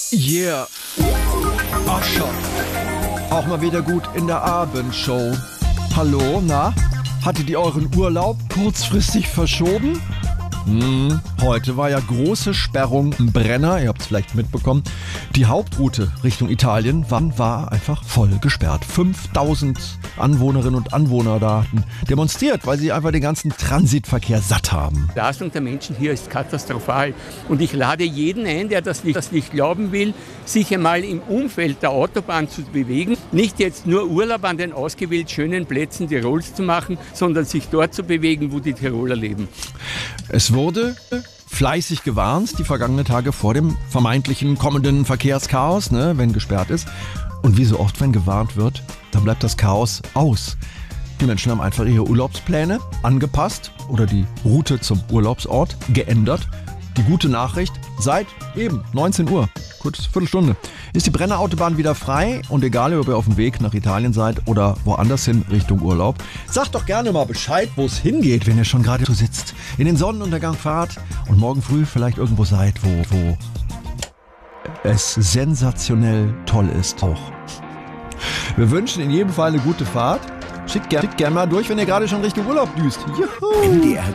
Yeah. Ascher. Auch mal wieder gut in der Abendshow. Hallo, na? Hattet ihr euren Urlaub kurzfristig verschoben? Heute war ja große Sperrung im Brenner, ihr habt es vielleicht mitbekommen. Die Hauptroute Richtung Italien war einfach voll gesperrt. 5000 Anwohnerinnen und Anwohner da hatten demonstriert, weil sie einfach den ganzen Transitverkehr satt haben. Die Belastung der Menschen hier ist katastrophal. Und ich lade jeden ein, der das nicht glauben will, sich einmal im Umfeld der Autobahn zu bewegen. Nicht jetzt nur Urlaub an den ausgewählt schönen Plätzen Tirols zu machen, sondern sich dort zu bewegen, wo die Tiroler leben. Es wurde fleißig gewarnt, die vergangenen Tage vor dem vermeintlichen kommenden Verkehrschaos, wenn gesperrt ist. Und wie so oft, wenn gewarnt wird, dann bleibt das Chaos aus. Die Menschen haben einfach ihre Urlaubspläne angepasst oder die Route zum Urlaubsort geändert. Die gute Nachricht, seit eben 19 Uhr, kurz Viertelstunde, ist die Brennerautobahn wieder frei und egal, ob ihr auf dem Weg nach Italien seid oder woanders hin Richtung Urlaub, sagt doch gerne mal Bescheid, wo es hingeht, wenn ihr schon gerade so sitzt, in den Sonnenuntergang fahrt und morgen früh vielleicht irgendwo seid, wo es sensationell toll ist auch. Wir wünschen in jedem Fall eine gute Fahrt. Schickt gerne mal durch, wenn ihr gerade schon Richtung Urlaub düst. Juhu. NDR